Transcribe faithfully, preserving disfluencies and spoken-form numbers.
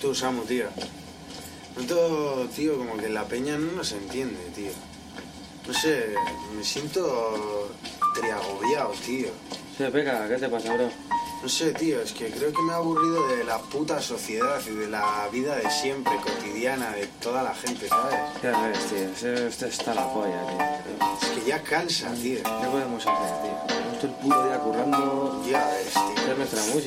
tú, Samu, tío. Noto, tío, como que la peña no nos entiende, tío. No sé, me siento triagobiado, tío. Sí, Peca, ¿qué te pasa, bro? No sé, tío, es que creo que me he aburrido de la puta sociedad y de la vida de siempre, cotidiana, de toda la gente, ¿sabes? Ya ves, tío, esto está la polla, tío. Es que ya cansa, tío. ¿Qué podemos hacer, tío? Estamos todo el puto día currando... Ya ves, tío. Hacer nuestra música.